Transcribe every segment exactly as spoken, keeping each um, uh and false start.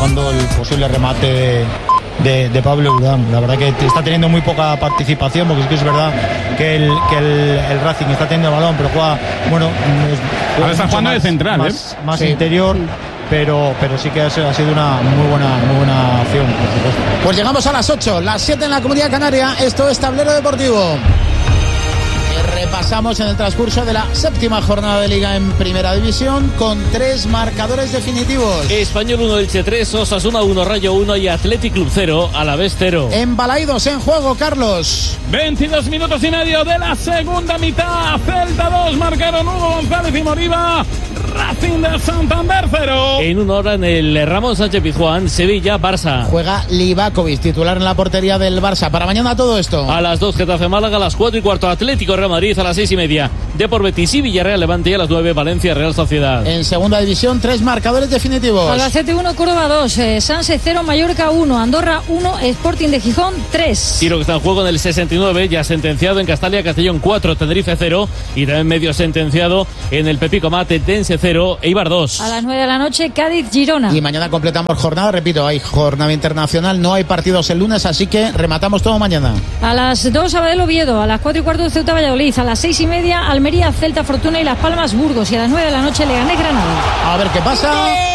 aprovechando el posible remate de, de, de Pablo Urán. La verdad que está teniendo muy poca participación, porque es que es verdad que el, que el, el Racing está teniendo el balón, pero juega, bueno, es, ahora está jugando de central, más, ¿eh? más sí, interior. Sí. Pero, pero sí que ha sido una muy buena, muy buena acción, por supuesto. Pues llegamos a las ocho, las siete en la Comunidad Canaria. Esto es Tablero Deportivo. Y repasamos en el transcurso de la séptima jornada de Liga en Primera División con tres marcadores definitivos. Español uno, Elche tres, Osasuna uno, Rayo uno y Athletic Club cero, Alavés cero. En Balaidos en juego, Carlos. veintidós minutos y medio de la segunda mitad. Celta dos, marcaron Hugo González y Moriba. Racing de Santander cero. En una hora en el Ramón Sánchez Pizjuán, Sevilla, Barça. Juega Livakovic, titular en la portería del Barça. Para mañana todo esto. A las dos, Getafe Málaga, a las cuatro y cuarto, Atlético Real Madrid, a las seis y media, Depor Betis y Villarreal Levante, y a las nueve, Valencia Real Sociedad. En segunda división, tres marcadores definitivos. Albacete uno, Córdoba dos, eh, Sanse cero, Mallorca uno, Andorra uno, Sporting de Gijón tres. Tiro que está en juego en el sesenta y nueve, ya sentenciado en Castalia, Castellón cuatro, Tenerife cero, y también medio sentenciado en el Pepico Mate, Tense cero, Eibar dos. A las nueve de la noche, Cádiz, Girona. Y mañana completamos jornada, repito, hay jornada internacional, no hay partidos el lunes, así que rematamos todo mañana. A las dos, Sabadell, Oviedo, a las cuatro y cuarto, Ceuta, Valladolid, a las seis y media, Almería, Celta, Fortuna y Las Palmas, Burgos, y a las nueve de la noche, Leganés, Granada. A ver qué pasa.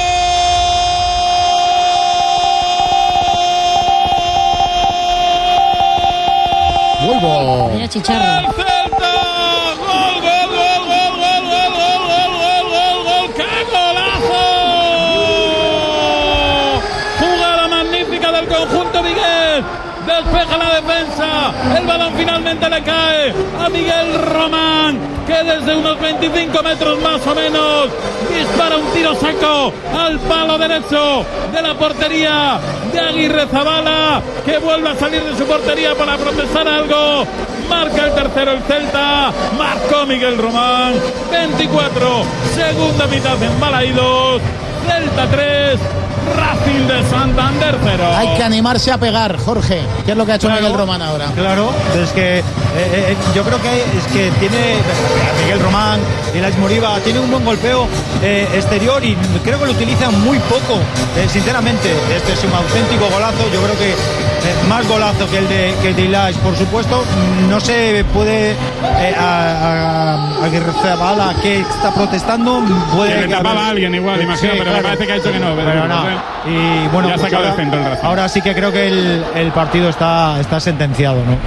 Vuelvo. Vaya chicharro. Despeja la defensa, el balón finalmente le cae a Miguel Román, que desde unos veinticinco metros más o menos dispara un tiro seco al palo derecho de la portería de Aguirrezabala, que vuelve a salir de su portería para protestar algo. Marca el tercero el Celta, marcó Miguel Román. Veinticuatro, segunda mitad en Balaidos, Celta tres, Racing de Santander cero. Hay que animarse a pegar, Jorge. ¿Qué es lo que ha hecho Claro, Miguel Román ahora? Claro, es que eh, eh, yo creo que es que tiene Miguel Román y Elaix Moriba, tiene un buen golpeo eh, exterior y creo que lo utilizan muy poco, eh, sinceramente. Este es un auténtico golazo, yo creo que eh, más golazo que el de que el de Elaix, por supuesto. No se puede eh, a, a, a Aguirrezabala, que está protestando, puede que le tapaba haber, a alguien igual, imagino, sí, pero claro, me parece que ha dicho que no, pero, pero no. Y bueno, ya pues ahora, el centro el ahora sí que creo que el, el partido está, está sentenciado, ¿no?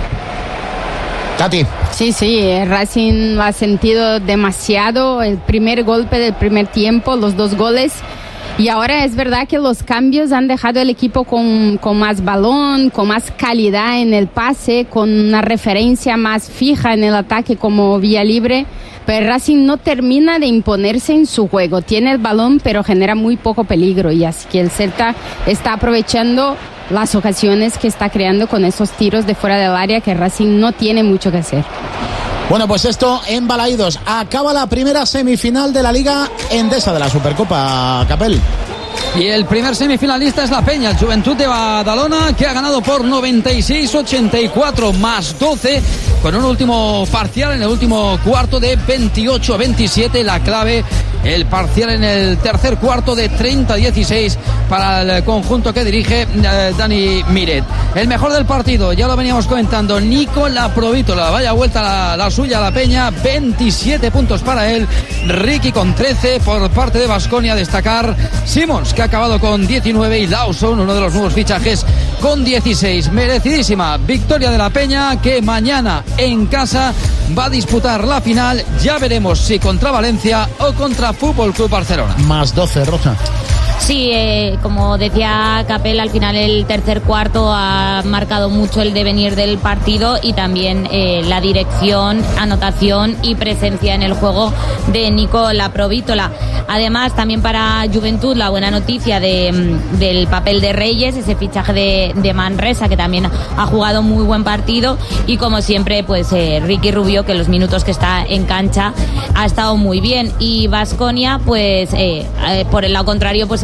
Tati. Sí, sí, el Racing lo ha sentido demasiado, el primer golpe del primer tiempo, los dos goles. Y ahora es verdad que los cambios han dejado el equipo con, con más balón, con más calidad en el pase, con una referencia más fija en el ataque como vía libre. Pero el Racing no termina de imponerse en su juego. Tiene el balón, pero genera muy poco peligro. Y así que el Celta está aprovechando las ocasiones que está creando con esos tiros de fuera del área, que el Racing no tiene mucho que hacer. Bueno, pues esto en Balaidos. Acaba la primera semifinal de la Liga Endesa de la Supercopa, Capel. Y el primer semifinalista es la Peña, el Juventud de Badalona, que ha ganado por noventa y seis a ochenta y cuatro más doce, con un último parcial en el último cuarto de veintiocho a veintisiete. La clave, el parcial en el tercer cuarto de treinta a dieciséis para el conjunto que dirige eh, Dani Miret. El mejor del partido, ya lo veníamos comentando, Nico Laprovítola. Vaya vuelta la, la suya a la Peña, veintisiete puntos para él. Ricky con trece por parte de Baskonia. Destacar Simons, que ha acabado con diecinueve, y Lawson, uno de los nuevos fichajes, con dieciséis. Merecidísima victoria de la Peña, que mañana en casa va a disputar la final. Ya veremos si contra Valencia o contra Fútbol Club Barcelona. Más doce, Rosa. Sí, eh, como decía Capel, al final el tercer cuarto ha marcado mucho el devenir del partido, y también eh, la dirección, anotación y presencia en el juego de Nico Laprovítola. Además, también para Juventud, la buena noticia de, del papel de Reyes, ese fichaje de, de Manresa, que también ha jugado muy buen partido, y como siempre, pues eh, Ricky Rubio, que los minutos que está en cancha ha estado muy bien. Y Baskonia, pues eh, eh, por el lado contrario, pues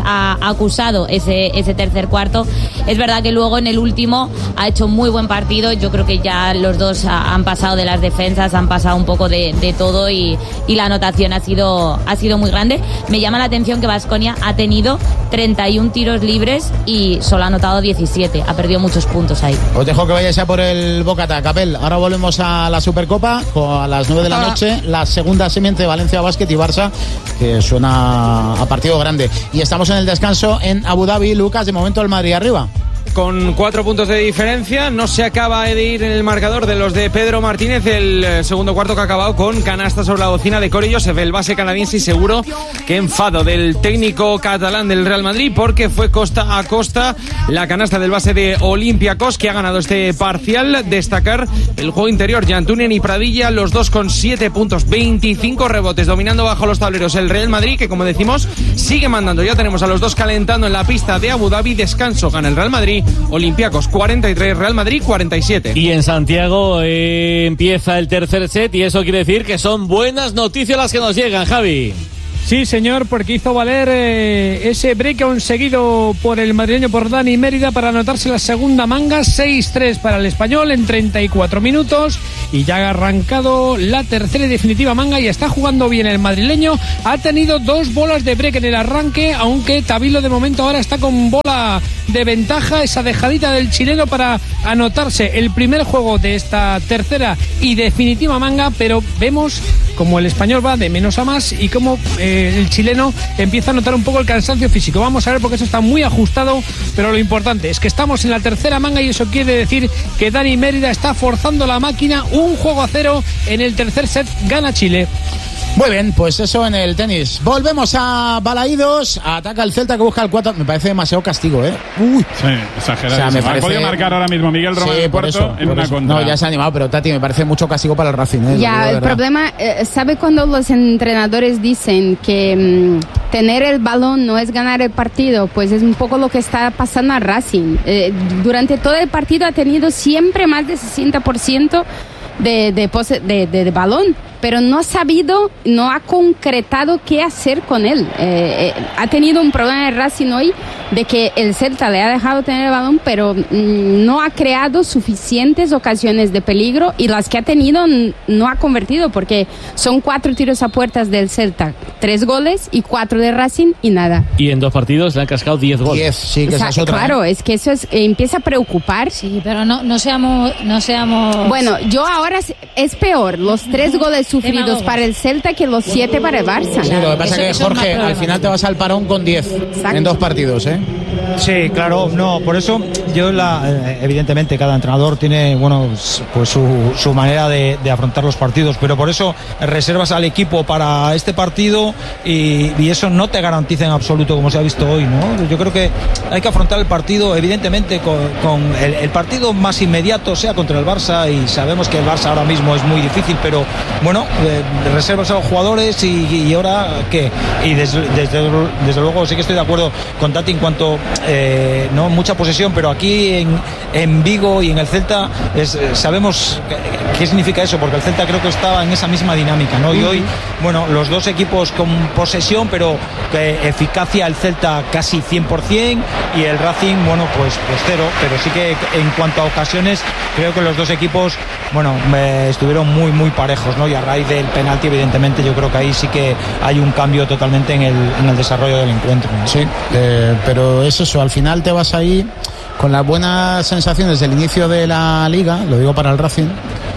ha acusado ese, ese tercer cuarto. Es verdad que luego en el último ha hecho muy buen partido. Yo creo que ya los dos han pasado de las defensas, han pasado un poco de, de todo y, y la anotación ha sido, ha sido muy grande. Me llama la atención que Baskonia ha tenido treinta y uno tiros libres y solo ha anotado diecisiete. Ha perdido muchos puntos ahí. Os dejo que vayáis a por el Bocata, Capel. Ahora volvemos a la Supercopa a las nueve de la noche. La segunda semi entre Valencia Basket y Barça, que suena a partido grande. Y estamos en el descanso en Abu Dhabi. Lucas, de momento el Madrid arriba. Con cuatro puntos de diferencia, no se acaba de ir en el marcador de los de Pedro Martínez, el segundo cuarto que ha acabado con canasta sobre la bocina de Corey Joseph, el base canadiense, y seguro que enfado del técnico catalán del Real Madrid, porque fue costa a costa la canasta del base de Olympiacos, que ha ganado este parcial. Destacar el juego interior, Jantunen y Pradilla, los dos con siete puntos, veinticinco rebotes, dominando bajo los tableros el Real Madrid, que como decimos, sigue mandando. Ya tenemos a los dos calentando en la pista de Abu Dhabi. Descanso, gana el Real Madrid. Olympiacos cuarenta y tres, Real Madrid cuarenta y siete. Y en Santiago eh, empieza el tercer set, y eso quiere decir que son buenas noticias las que nos llegan, Javi. Sí, señor, porque hizo valer eh, ese break conseguido por el madrileño, por Dani Mérida, para anotarse la segunda manga. Seis tres para el español en treinta y cuatro minutos, y ya ha arrancado la tercera y definitiva manga y está jugando bien el madrileño. Ha tenido dos bolas de break en el arranque, aunque Tabilo de momento ahora está con bola de ventaja. Esa dejadita del chileno para anotarse el primer juego de esta tercera y definitiva manga, pero vemos como el español va de menos a más y como eh, el chileno empieza a notar un poco el cansancio físico. Vamos a ver, porque eso está muy ajustado, pero lo importante es que estamos en la tercera manga y eso quiere decir que Dani Mérida está forzando la máquina. Un juego a cero en el tercer set, gana Chile. Muy bien, pues eso en el tenis. Volvemos a Balaídos. Ataca el Celta, que busca el cuatro. Me parece demasiado castigo, ¿eh? Uy. Sí, exagerado. O sea, me parece... Ha podido marcar ahora mismo Miguel Román, sí, en Puerto, eso, en una eso. contra. No, ya se ha animado, pero Tati, me parece mucho castigo para el Racing, ¿eh? Ya, el problema, eh, ¿sabe cuando los entrenadores dicen que mmm, tener el balón no es ganar el partido? Pues es un poco lo que está pasando a Racing. Eh, durante todo el partido ha tenido siempre más de sesenta por ciento de, de, pose, de, de, de balón, pero no ha sabido, no ha concretado qué hacer con él. Eh, eh, ha tenido un problema de Racing hoy, de que el Celta le ha dejado tener el balón, pero mm, no ha creado suficientes ocasiones de peligro, y las que ha tenido n- no ha convertido, porque son cuatro tiros a puertas del Celta, tres goles, y cuatro de Racing y nada. Y en dos partidos le han cascado diez goles. Diez, sí, que o sea, esa es otra. Claro, ¿eh? Es que eso es, eh, empieza a preocupar. Sí, pero no, no seamos, no seamos. Bueno, yo ahora es peor los tres goles sufridos Demagogos. para el Celta que los siete para el Barça. Sí, lo que pasa Eso- es que, eso es Jorge, más al final te vas al parón con diez en dos partidos, ¿eh? Sí, claro, no, por eso yo la, eh, evidentemente cada entrenador tiene, bueno, pues su, su manera de, de afrontar los partidos, pero por eso reservas al equipo para este partido y, y eso no te garantiza en absoluto, como se ha visto hoy, ¿no? Yo creo que hay que afrontar el partido, evidentemente, con, con el, el partido más inmediato, sea contra el Barça, y sabemos que el Barça ahora mismo es muy difícil, pero bueno, eh, reservas a los jugadores y, y ahora qué, y desde, desde, desde luego sí que estoy de acuerdo con Tati en cuanto Eh, no mucha posesión, pero aquí en, en Vigo y en el Celta es, eh, sabemos qué, qué significa eso, porque el Celta creo que estaba en esa misma dinámica, ¿no? Y hoy, bueno, los dos equipos con posesión, pero eh, eficacia el Celta casi cien por ciento y el Racing, bueno, pues, pues cero, pero sí que en cuanto a ocasiones creo que los dos equipos, bueno, eh, estuvieron muy muy parejos, ¿no? Y a raíz del penalti, evidentemente, yo creo que ahí sí que hay un cambio totalmente en el, en el desarrollo del encuentro, ¿no? Sí, eh, pero es eso, al final te vas ahí con las buenas sensaciones del inicio de la liga, lo digo para el Racing.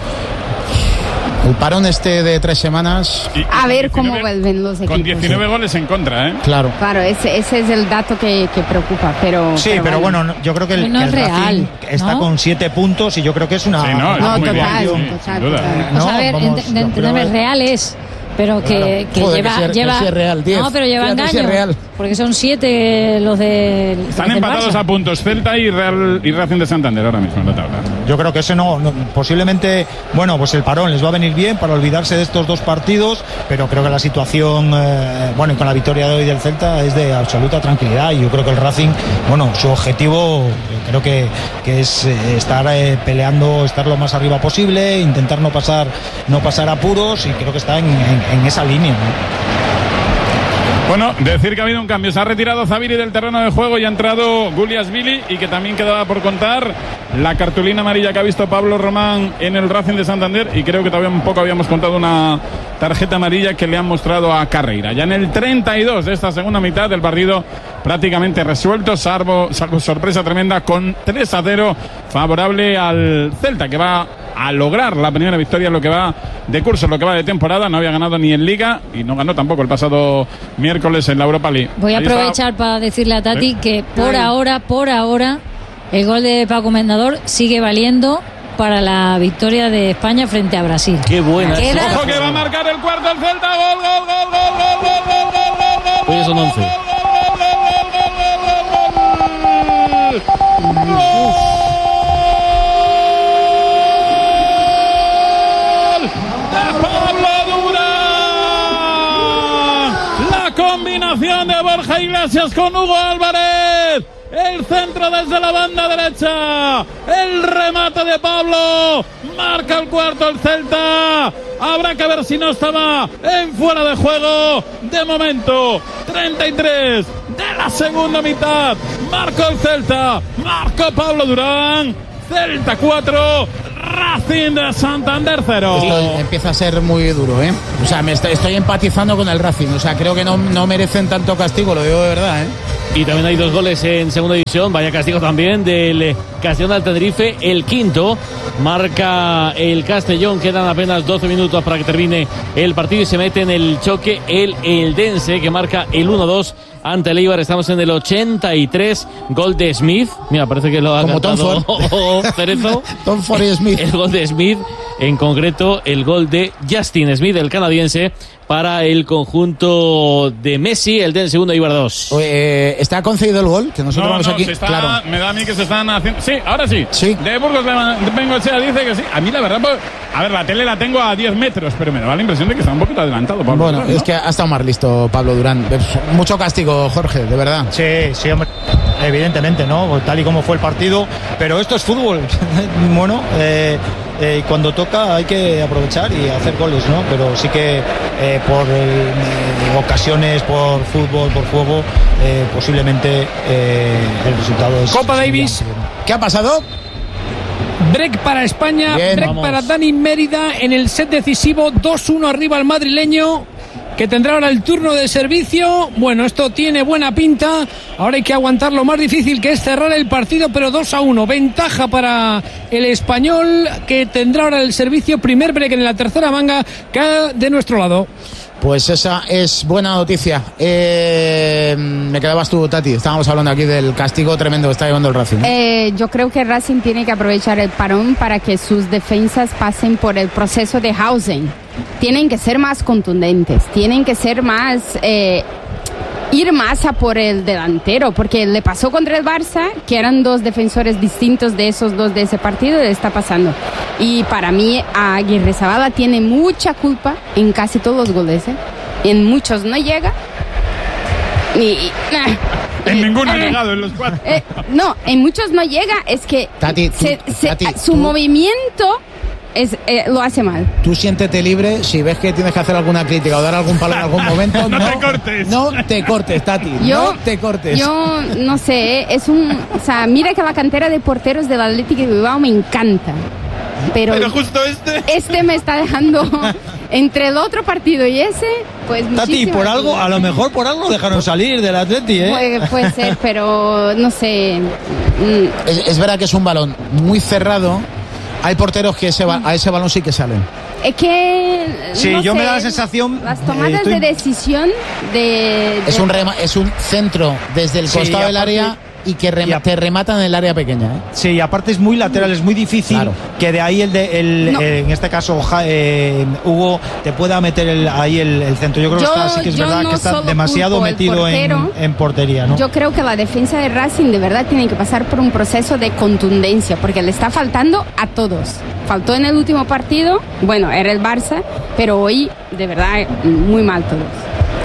El parón este de tres semanas. Y, y A ver diecinueve, cómo vuelven los equipos. Con diecinueve goles en contra, ¿eh? Claro. Claro, ese, ese es el dato que, que preocupa, pero... Sí, pero bueno, no, yo creo que el, No que es el Racing real, está ¿no? con siete puntos y yo creo que es una... Sí, no, No, es muy total, bien, sí, total, sin duda. total. No, o sea, a ver, vamos, ent- yo creo- entendemos reales, pero que, que Joder, lleva, que sí- que lleva sí es real, diez. no, pero lleva Fíjate si es engaño, real. porque son siete los de los Están del empatados Barça. a puntos Celta y Real y Racing de Santander ahora mismo en la tabla. Yo creo que eso no, no, posiblemente, bueno, pues el parón les va a venir bien para olvidarse de estos dos partidos, pero creo que la situación, eh, bueno, y con la victoria de hoy del Celta es de absoluta tranquilidad, y yo creo que el Racing, bueno, su objetivo yo creo que, que es eh, estar eh, peleando, estar lo más arriba posible, intentar no pasar, no pasar apuros, y creo que está en, en, en esa línea, ¿no? Bueno, decir que ha habido un cambio. Se ha retirado Zaviri del terreno de juego y ha entrado Guliasvili, y que también quedaba por contar la cartulina amarilla que ha visto Pablo Román en el Racing de Santander, y creo que todavía un poco habíamos contado una tarjeta amarilla que le han mostrado a Carreira. Ya en el treinta y dos de esta segunda mitad del partido prácticamente resuelto, salvo, salvo sorpresa tremenda, con tres a cero favorable al Celta, que va a lograr la primera victoria en lo que va de curso, en lo que va de temporada. No había ganado ni en Liga y no ganó tampoco el pasado miércoles en la Europa League. Voy a Ahí aprovechar está. para decirle a Tati ¿Eh? que por ahora, por ahora, el gol de Paco Mendador sigue valiendo para la victoria de España frente a Brasil. Qué buena. Queda- Ojo que va a marcar el cuarto el Celta. Gol, gol, gol, gol, gol, gol, gol, gol, gol, gol. Hoy son once. La combinación de Borja Iglesias con Hugo Álvarez. El centro desde la banda derecha. El remate de Pablo. Marca el cuarto el Celta. Habrá que ver si no estaba en fuera de juego. De momento, treinta y tres de la segunda mitad. Marcó el Celta. Marcó Pablo Durán. Celta cuatro. Racing de Santander cero. Esto empieza a ser muy duro, ¿eh? O sea, me estoy, estoy empatizando con el Racing. O sea, creo que no, no merecen tanto castigo, lo digo de verdad, ¿eh? Y también hay dos goles en segunda división. Vaya castigo también del Castellón del Tenerife. El quinto marca el Castellón. Quedan apenas doce minutos para que termine el partido y se mete en el choque el Eldense, que marca el uno dos ante el Eibar. Estamos en el ochenta y tres. Gol de Smith. Mira, parece que lo ha Como Tom cantado Ford. Cerezo. Tom Ford y Smith. El gol de Smith, en concreto el gol de Justin Smith, el canadiense, para el conjunto de Messi. El del segundo, Eibar dos. Eh, ¿Está concedido el gol? Que nosotros No, vamos no, aquí. se está, Claro. me da a mí que se están haciendo. Sí, ahora sí. Sí. De Burgos de Bengoechea dice que sí. A mí la verdad, pues, a ver, la tele la tengo a diez metros, pero me da la impresión de que está un poquito adelantado. Pablo Bueno, Durán, ¿no? es que ha estado más listo Pablo Durán. Mucho castigo, Jorge, de verdad. Sí, sí, hombre. Evidentemente, ¿no? Tal y como fue el partido. Pero esto es fútbol. Bueno, eh, eh, cuando toca hay que aprovechar y hacer goles, ¿no? Pero sí que eh, por eh, ocasiones, por fútbol, por juego, eh, posiblemente eh, el resultado es... Copa Davis. ¿Qué ha pasado? Break para España, Bien, break vamos. para Dani Mérida en el set decisivo, dos uno arriba el madrileño, que tendrá ahora el turno de servicio. Bueno, esto tiene buena pinta, ahora hay que aguantar lo más difícil, que es cerrar el partido, pero dos a uno, ventaja para el español, que tendrá ahora el servicio, primer break en la tercera manga, que de nuestro lado. Pues esa es buena noticia. Eh, me quedabas tú, Tati. Estábamos hablando aquí del castigo tremendo que está llevando el Racing. Eh, yo creo que Racing tiene que aprovechar el parón para que sus defensas pasen por el proceso de housing. Tienen que ser más contundentes, tienen que ser más... Eh, ir más a por el delantero, porque le pasó contra el Barça, que eran dos defensores distintos de esos dos de ese partido, le está pasando. Y para mí, Aguirrezabala tiene mucha culpa en casi todos los goles, ¿eh? En muchos no llega. Y, y, En ninguno ha eh, llegado en los cuatro. eh, no, en muchos no llega, es que Tati, tú- se- se- Tati, su tú- movimiento es, eh, lo hace mal. Tú siéntete libre. Si ves que tienes que hacer alguna crítica o dar algún palo en algún momento, No no, te cortes. No te cortes, Tati. Yo, no te cortes. yo no sé, ¿eh? Es un, o sea, mira que la cantera de porteros del Atlético de Bilbao me encanta, pero, Pero justo este... este me está dejando entre el otro partido y ese, pues Tati, muchísimas por algo, dudas. a lo mejor por algo dejaron salir del Atleti, ¿eh? Puede, puede ser, pero no sé. mm, Es, es verdad que es un balón muy cerrado. Hay porteros que ese ba- a ese balón sí que salen. Es que Sí, no yo me sé, da la sensación, las eh, tomadas estoy- de decisión de, Es de- un rema- es un centro desde el Sí, costado del aparte- área y que rema- y a- te rematan en el área pequeña, ¿eh? Sí, y aparte es muy lateral, es muy difícil Claro. que de ahí el de el, No. eh, en este caso Ja- eh, Hugo te pueda meter el- ahí el, el centro. Yo creo Yo- que está, sí que es yo verdad no que está solo demasiado culpo el metido en, portero. en portería, ¿no? Yo creo que la defensa de Racing de verdad tiene que pasar por un proceso de contundencia, porque le está faltando a todos. Faltó en el último partido, bueno, era el Barça, pero hoy de verdad muy mal todos.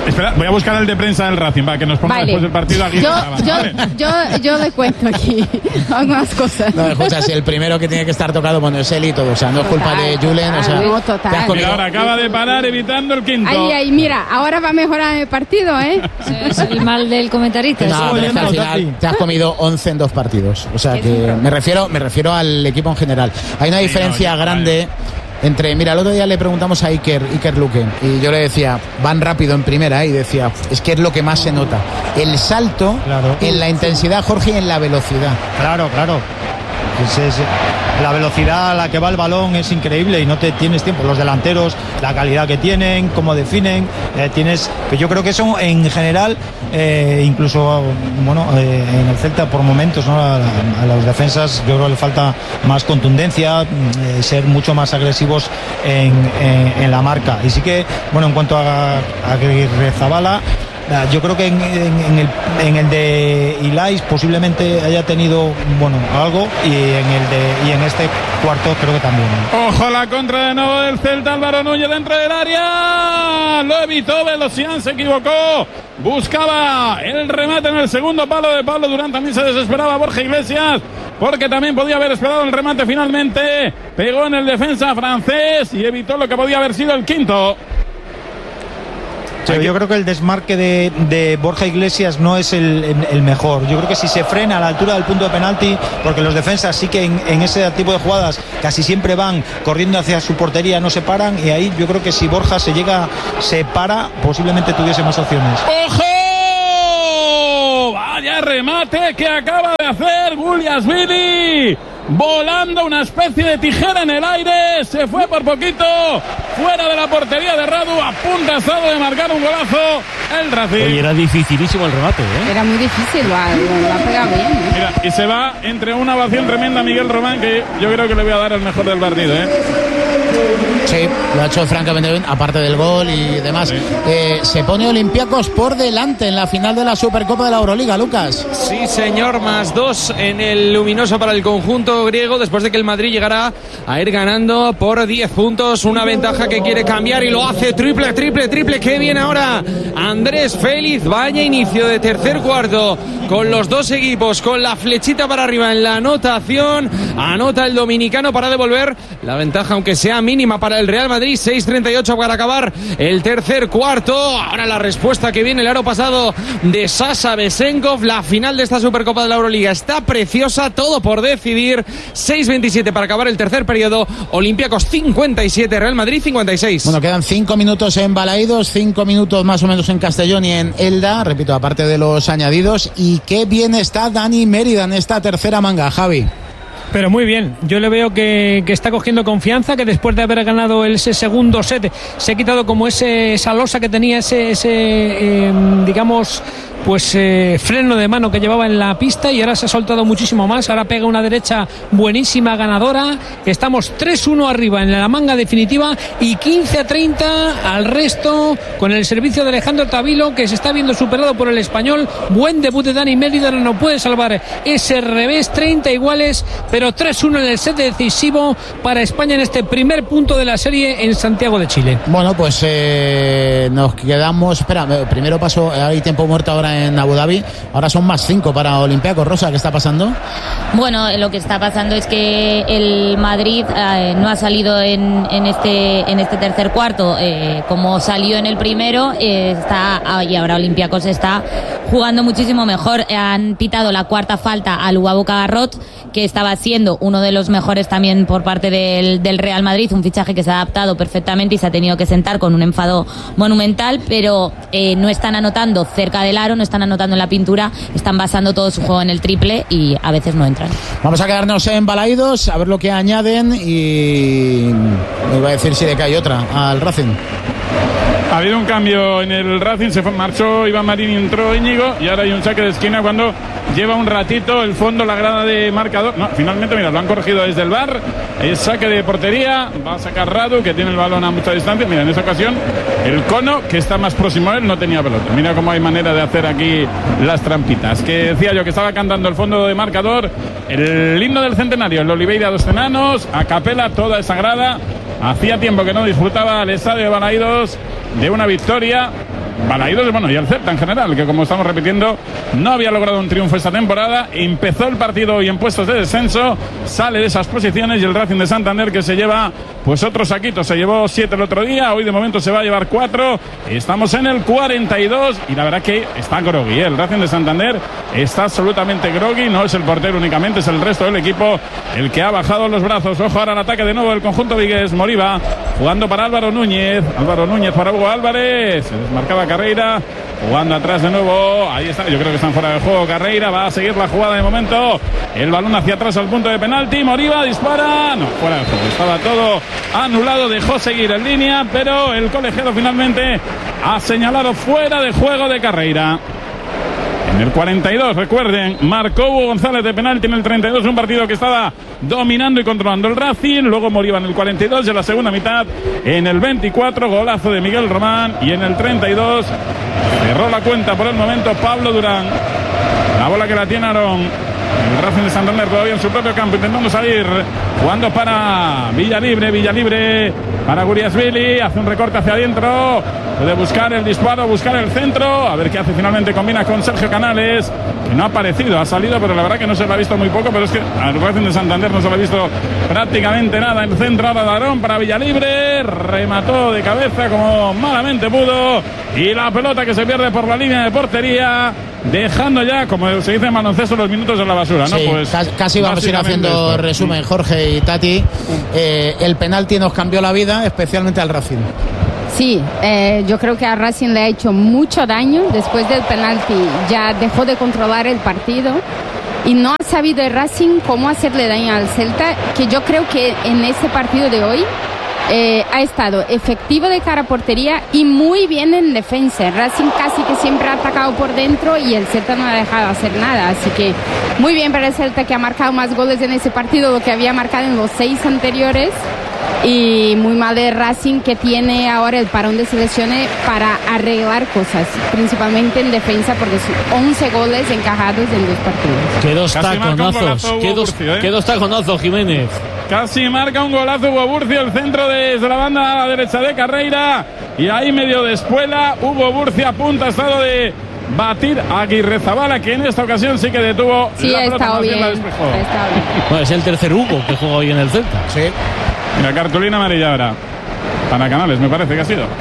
Espera, voy a buscar el de prensa del Racing, para que nos ponga Vale. después del partido aquí. Yo, yo, Vale. yo, yo le cuento aquí algunas cosas. No, escucha, si el primero que tiene que estar tocado, bueno, es él y todo. O sea, no es culpa de Julen. O sea, no, total. te has Mira, comido- ahora acaba de parar evitando el quinto. Ay, ay, mira, ahora va a mejorar el partido, ¿eh? Es el mal del comentarista. No, pero es que al final te has comido once en dos partidos. O sea, que me refiero, me refiero al equipo en general. Hay una diferencia grande entre, mira, el otro día le preguntamos a Iker, Iker Luque, y yo le decía, van rápido en primera, ¿eh? Y decía, es que es lo que más se nota. El salto Claro. en la intensidad, Jorge, y en la velocidad. Claro, claro. Es- es- la velocidad a la que va el balón es increíble y no te tienes tiempo. Los delanteros, la calidad que tienen, cómo definen, eh, tienes. Que yo creo que eso en general, eh, incluso bueno, eh, en el Celta por momentos, ¿no? A, a las defensas yo creo que le falta más contundencia, eh, ser mucho más agresivos en, en- en la marca. Y sí que, bueno, en cuanto a, a Aguirrezabala, Ah, yo creo que en, en- en el, en el de Ilais posiblemente haya tenido bueno algo y en el de y en este cuarto creo que también. Ojo la contra de nuevo del Celta. Álvaro Núñez dentro del área. Lo evitó Velocián, se equivocó. Buscaba el remate en el segundo palo de Pablo Durán. También se desesperaba Borja Iglesias, porque también podía haber esperado el remate finalmente. Pegó en el defensa francés y evitó lo que podía haber sido el quinto. Sí, yo creo que el desmarque de, de Borja Iglesias no es el, el- el mejor. Yo creo que si se frena a la altura del punto de penalti, porque los defensas sí que en, en ese tipo de jugadas casi siempre van corriendo hacia su portería, no se paran, y ahí yo creo que si Borja se llega, se para, posiblemente tuviese más opciones. ¡Ojo! Vaya remate que acaba de hacer Guliasvili. Volando una especie de tijera en el aire. Se fue por poquito fuera de la portería de Radu. A punto estado de marcar un golazo el Racing. Oye, era dificilísimo el remate, ¿eh? Era muy difícil, lo ha, lo ha pegado bien. ¿eh? Mira, y se va entre una ovación tremenda a Miguel Román, que yo creo que le voy a dar el mejor del partido, ¿eh? Sí, lo ha hecho francamente bien, aparte del gol y demás. Sí. Eh, se pone Olympiacos por delante en la final de la Supercopa de la Euroliga, Lucas. Sí, señor, más dos en el luminoso para el conjunto griego, después de que el Madrid llegará a ir ganando por diez puntos, una ventaja que quiere cambiar y lo hace. Triple, triple, triple, que viene ahora Andrés Félix. Vaya inicio de tercer cuarto con los dos equipos, con la flechita para arriba en la anotación. Anota el dominicano para devolver la ventaja, aunque sea mínima, para el Real Madrid. Seis treinta y ocho para acabar el tercer cuarto. Ahora la respuesta que viene el aro pasado de Sasha Besenkov. La final de esta Supercopa de la Euroliga está preciosa, todo por decidir. Seis veintisiete para acabar el tercer periodo. Olympiacos cincuenta y siete, Real Madrid cincuenta y seis. Bueno, quedan cinco minutos en Balaídos, cinco minutos más o menos en Castellón y en Elda, repito, aparte de los añadidos. Y qué bien está Dani Mérida en esta tercera manga, Javi. Pero muy bien, yo le veo que, que está cogiendo confianza, que después de haber ganado ese segundo set se ha quitado como ese, esa losa que tenía, ese, ese eh, digamos, pues eh, freno de mano que llevaba en la pista, y ahora se ha soltado muchísimo más. Ahora pega una derecha buenísima, ganadora. Estamos tres uno arriba en la manga definitiva y quince a treinta al resto, con el servicio de Alejandro Tavilo, que se está viendo superado por el español. Buen debut de Dani Mérida, no puede salvar ese revés. Treinta iguales, pero tres uno en el set decisivo para España en este primer punto de la serie en Santiago de Chile. Bueno, pues eh, nos quedamos. Espera, primero paso, hay tiempo muerto ahora en Abu Dhabi. Ahora son más cinco para Olympiacos. Rosa, ¿qué está pasando? Bueno, lo que está pasando es que el Madrid eh, no ha salido en, en este en este tercer cuarto eh, como salió en el primero. Eh, está y ahora Olympiacos está jugando muchísimo mejor. Han pitado la cuarta falta al Luabo Cagarrot, que estaba siendo uno de los mejores también por parte del, del Real Madrid, un fichaje que se ha adaptado perfectamente y se ha tenido que sentar con un enfado monumental, pero eh, no están anotando cerca del aro, no están anotando en la pintura, están basando todo su juego en el triple y a veces no entran. Vamos a quedarnos en Balaídos, a ver lo que añaden, y me iba a decir si le cae otra al Racing. Ha habido un cambio en el Racing, se fue, marchó Iván Marín y entró Íñigo, y ahora hay un saque de esquina cuando lleva un ratito el fondo, la grada de marcador. No, finalmente, mira, lo han corregido desde el V A R. Es saque de portería, va a sacar Radu, que tiene el balón a mucha distancia. Mira, en esa ocasión el Cono, que está más próximo a él, no tenía pelota. Mira cómo hay manera de hacer aquí las trampitas. Que decía yo que estaba cantando el fondo de marcador, el himno del centenario, el Oliveira dos Enanos, a capela toda esa grada. Hacía tiempo que no disfrutaba el estadio de Balaídos de una victoria Balaídos, bueno, y el Celta en general, que como estamos repitiendo, no había logrado un triunfo esta temporada. Empezó el partido y en puestos de descenso, sale de esas posiciones, y el Racing de Santander, que se lleva pues otro saquito, se llevó siete el otro día, hoy de momento se va a llevar cuatro. Estamos en el cuarenta y dos y la verdad que está groggy, ¿eh? El Racing de Santander está absolutamente groggy, no es el portero únicamente, es el resto del equipo el que ha bajado los brazos. Ojo ahora al ataque de nuevo del conjunto vigués. Moriba jugando para Álvaro Núñez, Álvaro Núñez para Hugo Álvarez, se desmarcaba Carreira, jugando atrás de nuevo, ahí está, yo creo que están fuera de juego. Carreira va a seguir la jugada de momento, el balón hacia atrás al punto de penalti, Moriba dispara, no, fuera de juego, estaba todo anulado, dejó seguir en línea, pero el colegiado finalmente ha señalado fuera de juego de Carreira. En el cuarenta y dos, recuerden, marcó Hugo González de penalti en el treinta y dos, un partido que estaba dominando y controlando el Racing. Luego Moriba en el cuarenta y dos, y en la segunda mitad, en el veinticuatro, golazo de Miguel Román, y en el treinta y dos cerró la cuenta por el momento Pablo Durán. La bola que la tiene Aarón. El Racing de Santander todavía en su propio campo, intentando salir, jugando para Villalibre, Villalibre para Guriasvili, hace un recorte hacia adentro, puede buscar el disparo, buscar el centro, a ver qué hace finalmente, combina con Sergio Canales, que no ha aparecido, ha salido, pero la verdad que no se lo ha visto muy poco, pero es que al Racing de Santander no se lo ha visto prácticamente nada. El centro ahora de Aarón para Villalibre, remató de cabeza como malamente pudo, y la pelota que se pierde por la línea de portería, dejando ya, como se dice en baloncesto, los minutos en la basura, ¿no? Sí, Pues casi, casi vamos a ir haciendo esto. resumen, Jorge y Tati. Eh, el penalti nos cambió la vida, especialmente al Racing. Sí, eh, yo creo que a Racing le ha hecho mucho daño. Después del penalti ya dejó de controlar el partido y no ha sabido el Racing cómo hacerle daño al Celta, que yo creo que en ese partido de hoy Eh, ha estado efectivo de cara a portería y muy bien en defensa. Racing casi que siempre ha atacado por dentro y el Celta no ha dejado hacer nada, así que muy bien para el Celta, que ha marcado más goles en ese partido de lo que había marcado en los seis anteriores, y muy mal de Racing, que tiene ahora el parón de selecciones para arreglar cosas, principalmente en defensa, porque son once goles encajados en dos partidos. Qué dos Casi marca un taconazos, golazo qué Hugo dos, Burcio, ¿eh? qué dos taconazos, Jiménez. Casi marca un golazo Hugo Burcio, el centro desde la banda a la derecha de Carreira, y ahí medio de espuela, Hugo Burcio a punto ha estado de batir a Aguirre Zabala, que en esta ocasión sí que detuvo Sí, la ha pelota, estado más bien bien, la ha despejó. estado bien. Bueno, es el tercer Hugo que juega hoy en el Celta. Sí. Mira, cartulina amarilla ahora para Canales, me parece que ha sido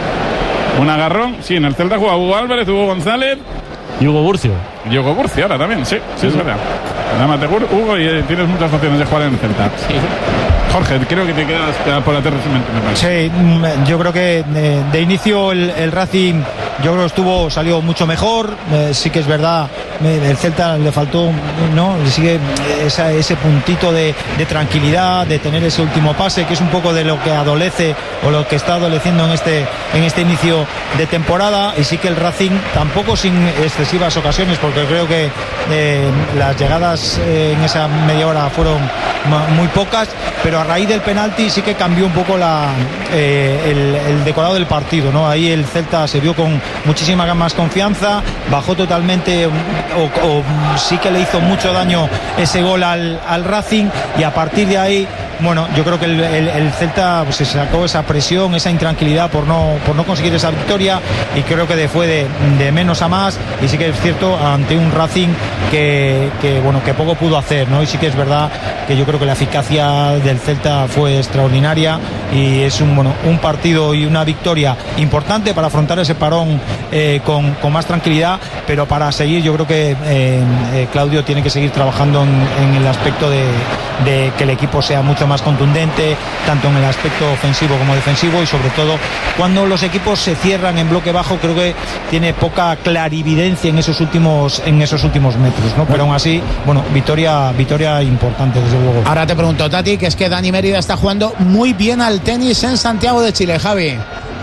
un agarrón. Sí, en el Celta juega Hugo Álvarez, Hugo González y Hugo Burcio. Y Hugo Burcio ahora también, sí, sí, es verdad. Dámate, Hugo, y eh, tienes muchas opciones de jugar en el Celta. Sí. Jorge, creo que te quedas por la tercera, me parece. Sí, yo creo que de, de inicio el, el Racing, yo creo que estuvo, salió mucho mejor. Eh, sí que es verdad, eh, el Celta le faltó, ¿no? Le sigue esa, ese puntito de, de tranquilidad, de tener ese último pase, que es un poco de lo que adolece o lo que está adoleciendo en este, en este inicio de temporada. Y sí que el Racing, tampoco sin excesivas ocasiones, porque creo que eh, las llegadas eh, en esa media hora fueron muy pocas, pero a raíz del penalti sí que cambió un poco la, eh, el, el decorado del partido, ¿no? Ahí el Celta se vio con muchísima más confianza, bajó totalmente, o, o sí que le hizo mucho daño ese gol al, al Racing, y a partir de ahí, bueno, yo creo que el, el, el Celta pues, se sacó esa presión, esa intranquilidad por no, por no conseguir esa victoria, y creo que de, fue de, de menos a más, y sí que es cierto, ante un Racing que, que, bueno, que poco pudo hacer, ¿no? Y sí que es verdad que yo creo que la eficacia del Celta fue extraordinaria, y es un, bueno, un partido y una victoria importante para afrontar ese parón eh, con, con más tranquilidad, pero para seguir yo creo que eh, eh, Claudio tiene que seguir trabajando en, en el aspecto de, de que el equipo sea mucho más contundente, tanto en el aspecto ofensivo como defensivo, y sobre todo cuando los equipos se cierran en bloque bajo, creo que tiene poca clarividencia en esos últimos en esos últimos metros, ¿no? Pero aún así, bueno, victoria victoria importante, desde luego. Ahora te pregunto, Tati, que es que Dani Mérida está jugando muy bien al tenis en Santiago de Chile, Javi.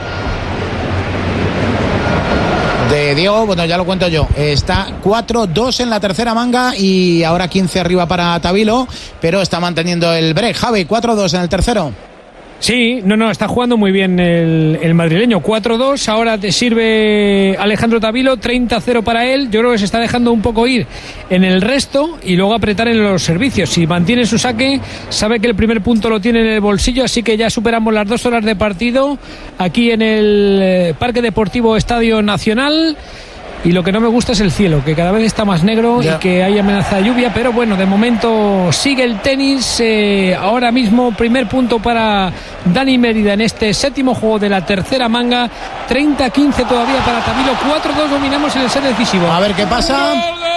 De Diego, bueno, ya lo cuento yo. Está cuatro dos en la tercera manga y ahora quince arriba para Tabilo, pero está manteniendo el break. Javi, cuatro dos en el tercero. Sí, no, no, está jugando muy bien el, el madrileño. cuatro dos, ahora te sirve Alejandro Tavilo, treinta cero para él. Yo creo que se está dejando un poco ir en el resto y luego apretar en los servicios. Si mantiene su saque, sabe que el primer punto lo tiene en el bolsillo, así que ya superamos las dos horas de partido aquí en el Parque Deportivo Estadio Nacional. Y lo que no me gusta es el cielo, que cada vez está más negro yeah. y que hay amenaza de lluvia, pero bueno, de momento sigue el tenis. Eh, ahora mismo primer punto para Dani Mérida en este séptimo juego de la tercera manga. treinta quince todavía para Tavilo. cuatro dos dominamos en el set decisivo. A ver qué pasa.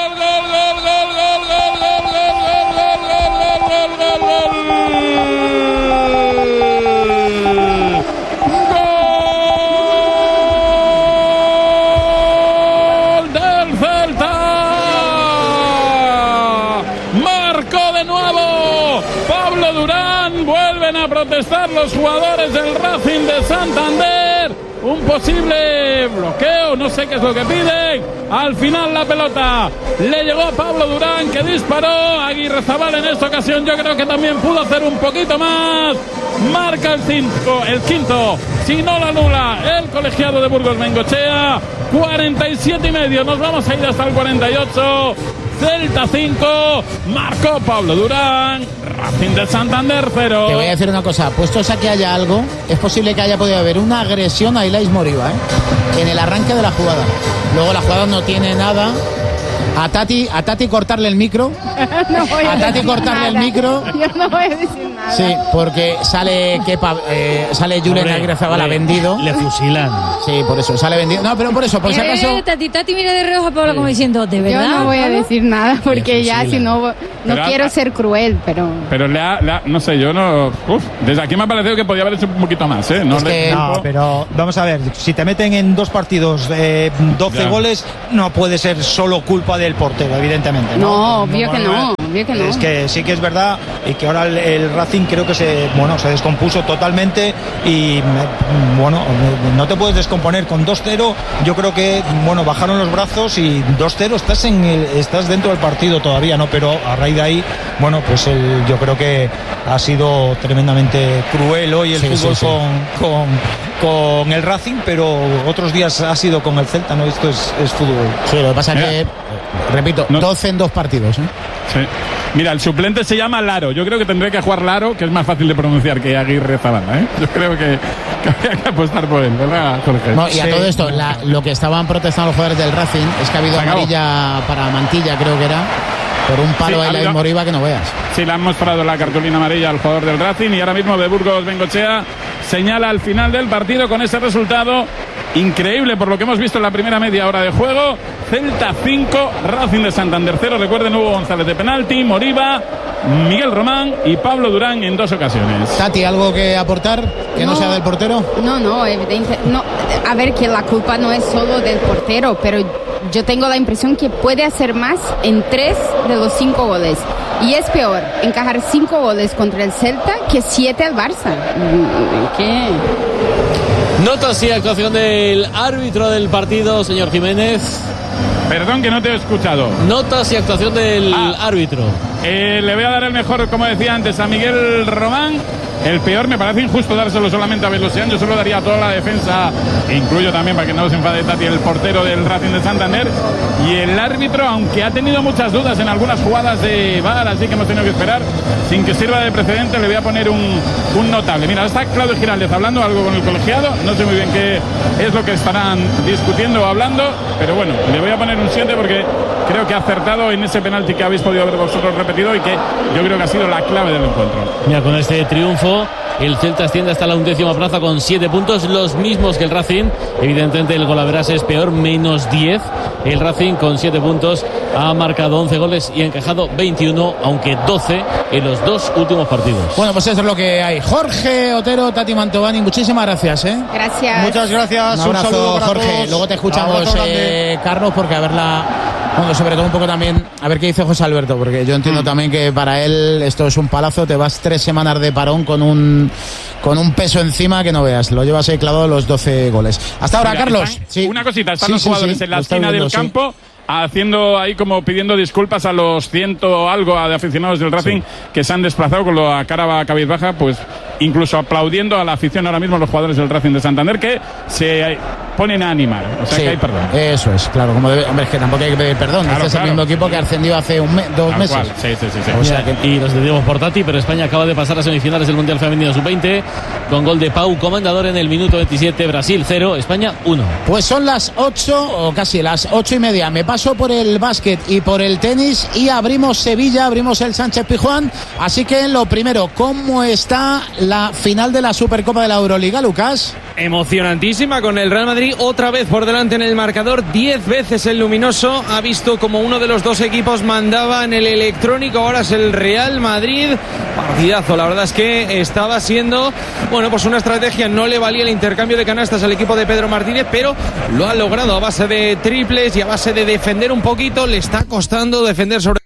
Protestar los jugadores del Racing de Santander, un posible bloqueo, no sé qué es lo que piden. Al final la pelota le llegó a Pablo Durán, que disparó. Aguirrezabal en esta ocasión yo creo que también pudo hacer un poquito más. Marca el cinco, el quinto, si no la anula el colegiado de Burgos Bengoechea. cuarenta y siete y medio, nos vamos a ir hasta el cuarenta y ocho. Celta cinco, marcó Pablo Durán, Racing de Santander cero. Te voy a decir una cosa, puestos a que haya algo, es posible que haya podido haber una agresión a Ilais Moriba, ¿eh? En el arranque de la jugada. Luego la jugada no tiene nada. A Tati, a Tati cortarle el micro. No voy a, a Tati cortarle nada. el micro. Yo no voy a decir nada. Sí, porque sale Kepa, eh, sale Julen Aguirrezabala vendido. Le fusilan. Sí, por eso, sale vendido. No, pero por eso, por si acaso. Eh, Tati, Tati mira de reojo a Pablo como diciendo, ¿de verdad? Yo no voy a decir nada porque ya si no, no Pero quiero ha- ser cruel, pero... Pero le ha, le ha- no sé, yo no. Uf, desde aquí me ha parecido que podía haber hecho un poquito más, ¿eh? No, Es le- que- no, pero vamos a ver, si te meten en dos partidos eh, doce Ya. goles, no puede ser solo culpa del portero, evidentemente. No, No, obvio que no, obvio que no. Es que sí que es verdad y que ahora el, el Racing creo que se, bueno, se descompuso totalmente y me- bueno, no te puedes descomponer con dos cero. Yo creo que bueno, bajaron los brazos y dos cero estás en el- estás dentro del partido todavía, ¿no? Pero a raíz de ahí, bueno, pues el, yo creo que ha sido tremendamente cruel hoy el Sí, fútbol sí, sí. Con, con, con el Racing, pero otros días ha sido con el Celta, ¿no? Esto es, es fútbol. Sí, lo que pasa es que, repito, No. doce en dos partidos, ¿eh? Sí. Mira, el suplente se llama Laro. Yo creo que tendré que jugar Laro, que es más fácil de pronunciar que Aguirrezabala, ¿eh? Yo creo que, que habría que apostar por él, ¿verdad, Jorge? No, y a Sí. todo esto, la- lo que estaban protestando los jugadores del Racing es que ha habido Se acabó. amarilla para Mantilla, creo que era, por un palo Sí, a ha Ilais habido- Moriba que no veas. Sí, le han mostrado la cartulina amarilla al jugador del Racing y ahora mismo de Burgos Bengoechea señala al final del partido con ese resultado increíble por lo que hemos visto en la primera media hora de juego. Celta cinco, Racing de Santander cero. Recuerden, Hugo González de penalti, Moriba, Miguel Román y Pablo Durán en dos ocasiones. Tati, ¿algo que aportar que no, No. sea del portero? No, no, evidente. No, a ver, que la culpa no es solo del portero, pero yo tengo la impresión que puede hacer más en tres de los cinco goles. Y es peor encajar cinco goles contra el Celta que siete al Barça. ¿Qué? Notas y actuación del árbitro del partido, señor Jiménez. Perdón que no te he escuchado. Notas y actuación del Ah. árbitro. Eh, le voy a dar el mejor, como decía antes, a Miguel Román. El peor me parece injusto dárselo solamente a Belosian. Yo solo daría a toda la defensa, e incluyo también, para que no se enfade Tati, el portero del Racing de Santander. Y el árbitro, aunque ha tenido muchas dudas en algunas jugadas de V A R, así que hemos tenido que esperar, sin que sirva de precedente, le voy a poner un, un notable. Mira, está Claudio Giraldez hablando algo con el colegiado. No sé muy bien qué es lo que estarán discutiendo o hablando, pero bueno, le voy a poner un siete porque creo que ha acertado en ese penalti que habéis podido ver vosotros repetido y que yo creo que ha sido la clave del encuentro. Mira, con este triunfo, el Celta asciende hasta la undécima plaza con siete puntos, los mismos que el Racing. Evidentemente el golaveras es peor, menos diez. El Racing con siete puntos ha marcado once goles y ha encajado veintiuno, aunque doce en los dos últimos partidos. Bueno, pues eso es lo que hay. Jorge Otero, Tati Mantovani, muchísimas gracias, ¿eh? Gracias. Muchas gracias. Un abrazo, saludo para Jorge. todos. Luego te escuchamos, Abrazo grande. eh, Carlos, porque a verla. Bueno, sobre todo un poco también a ver qué dice José Alberto, porque yo entiendo también que para él esto es un palazo. Te vas tres semanas de parón con un con un peso encima que no veas. Lo llevas ahí clavado los doce goles. Hasta ahora, Mira, Carlos. están- Sí. Una cosita, están Sí, los sí, jugadores sí, en la lo estoy esquina viendo, del sí. campo haciendo ahí como pidiendo disculpas a los ciento algo de aficionados del Racing que se han desplazado con la cara cabizbaja, pues incluso aplaudiendo a la afición ahora mismo los jugadores del Racing de Santander, que se ponen a animar. O sea, sí, que hay perdón. Eso es, claro. Como debe, hombre, es que tampoco hay que pedir perdón. Claro, este es claro. el mismo equipo que ascendió hace un mes, dos Tal meses. cual. Sí, sí, sí, sí. O sea que... Y nos decimos por Tati, pero España acaba de pasar a semifinales del Mundial Femenino sub veinte con gol de Pau Comendador en el minuto veintisiete. Brasil cero, España uno. Pues son las ocho o casi las ocho y media. Me paso por el básquet y por el tenis y abrimos Sevilla, abrimos el Sánchez Pizjuán. Así que lo primero, ¿cómo está la final de la Supercopa de la Euroliga, Lucas? Emocionantísima, con el Real Madrid otra vez por delante en el marcador. Diez veces el luminoso ha visto como uno de los dos equipos mandaba en el electrónico. Ahora es el Real Madrid. Partidazo, la verdad es que estaba siendo, bueno, pues una estrategia. No le valía el intercambio de canastas al equipo de Pedro Martínez, pero lo ha logrado a base de triples y a base de defender un poquito. Le está costando defender sobre...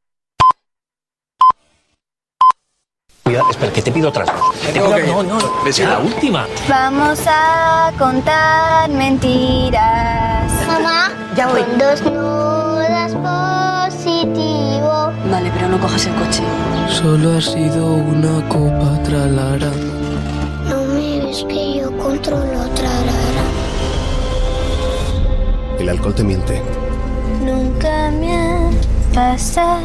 Cuidado, espera, que te pido otras dos. Te pido, Okay. No, no, es la última. Vamos a contar mentiras. Mamá, ya voy. Con dos nudas positivo. Vale, pero no cojas el coche. Solo ha sido una copa tralara. No me ves que yo controlo tralara. El alcohol te miente. Nunca me ha pasado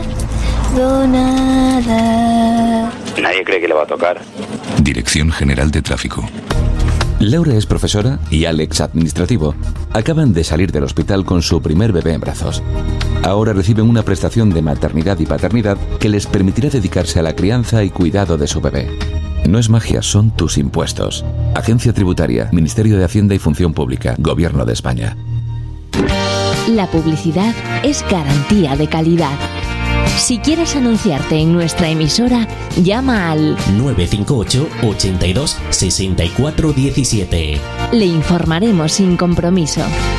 nada. Nadie cree que le va a tocar. Dirección General de Tráfico. Laura es profesora y Alex administrativo. Acaban de salir del hospital con su primer bebé en brazos. Ahora reciben una prestación de maternidad y paternidad que les permitirá dedicarse a la crianza y cuidado de su bebé. No es magia, son tus impuestos. Agencia Tributaria, Ministerio de Hacienda y Función Pública, Gobierno de España. La publicidad es garantía de calidad. Si quieres anunciarte en nuestra emisora, llama al nueve cinco ocho, ochenta y dos, sesenta y cuatro diecisiete. Le informaremos sin compromiso.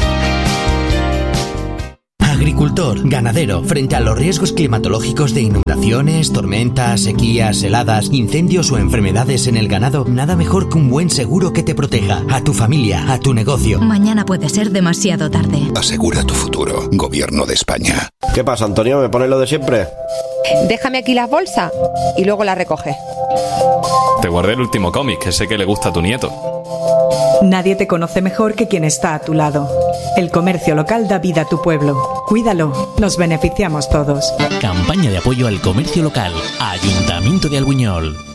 Agricultor, ganadero, frente a los riesgos climatológicos de inundaciones, tormentas, sequías, heladas, incendios o enfermedades en el ganado, nada mejor que un buen seguro que te proteja a tu familia, a tu negocio. Mañana puede ser demasiado tarde. Asegura tu futuro, Gobierno de España. ¿Qué pasa, Antonio? ¿Me pones lo de siempre? Déjame aquí la bolsa y luego la recoge. Te guardé el último cómic, que sé que le gusta a tu nieto. Nadie te conoce mejor que quien está a tu lado. El comercio local da vida a tu pueblo. Cuídalo, nos beneficiamos todos. Campaña de apoyo al comercio local. Ayuntamiento de Albuñol.